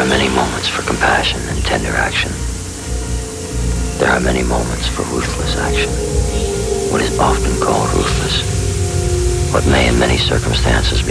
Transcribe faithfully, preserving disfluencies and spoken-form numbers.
are many moments for compassion and tender action. There are many moments for ruthless action. What is often called ruthless, what may in many circumstances be